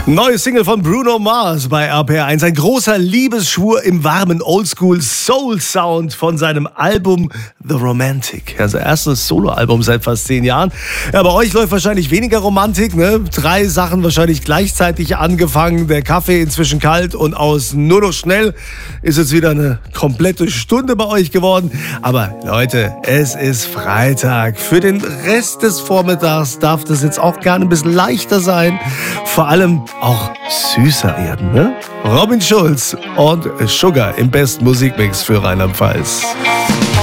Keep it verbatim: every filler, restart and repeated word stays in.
Neue Single von Bruno Mars bei R P R eins. Ein großer Liebesschwur im warmen Oldschool-Soul-Sound von seinem Album The Romantic. Ja, sein erstes Soloalbum seit fast zehn Jahren. Ja, bei euch läuft wahrscheinlich weniger Romantik, ne? Drei Sachen wahrscheinlich gleichzeitig angefangen. Der Kaffee inzwischen kalt und aus nur noch schnell ist jetzt wieder eine komplette Stunde bei euch geworden. Aber Leute, es ist Freitag. Für den Rest des Vormittags darf das jetzt auch gerne ein bisschen leichter sein. Vor allem auch süßer werden, ne? Robin Schulz und Sugar im besten Musikmix für Rheinland-Pfalz.